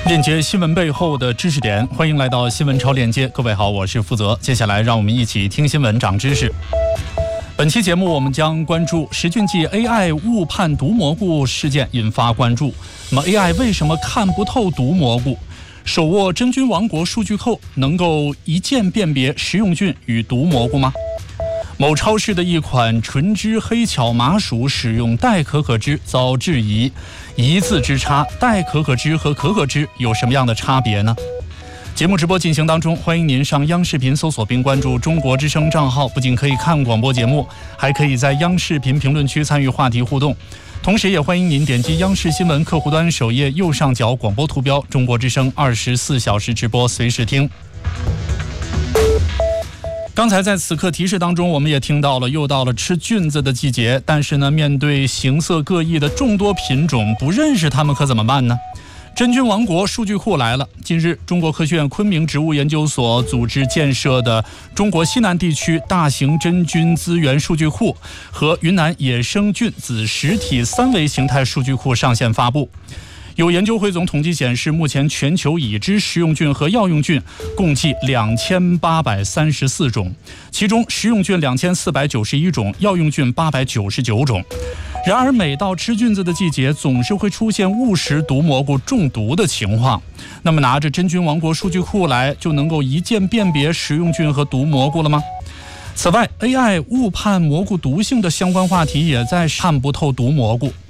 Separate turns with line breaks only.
链接新闻背后的知识点，欢迎来到新闻超链接。各位好，我是负责。接下来让我们一起听新闻长知识。本期节目我们将关注实菌剂 AI 误判毒蘑菇事件引发关注。那么 AI 为什么看不透毒蘑菇？手握真菌王国数据库能够一键辨别食用菌与毒蘑菇吗？某超市的一款纯脂黑巧麻薯使用代可可脂遭质疑，一字之差，代可可脂和可可脂有什么样的差别呢？节目直播进行当中，欢迎您上央视频搜索并关注中国之声账号，不仅可以看广播节目，还可以在央视频评论区参与话题互动。同时也欢迎您点击央视新闻客户端首页右上角广播图标，中国之声24小时直播随时听。刚才在此刻提示当中，我们也听到了，又到了吃菌子的季节。但是呢，面对形色各异的众多品种，不认识它们可怎么办呢？真菌王国数据库来了。近日，中国科学院昆明植物研究所组织建设的中国西南地区大型真菌资源数据库和云南野生菌子实体3维形态数据库上线发布。有研究汇总统计显示，目前全球已知食用菌和药用菌共计2834种，其中食用菌2491种，药用菌899种。然而，每到吃菌子的季节，总是会出现误食毒蘑菇中毒的情况。那么，拿着真菌王国数据库来，就能够一键辨别食用菌和毒蘑菇了吗？此外 ，AI 误判蘑菇毒性的相关话题也在看不透毒蘑菇。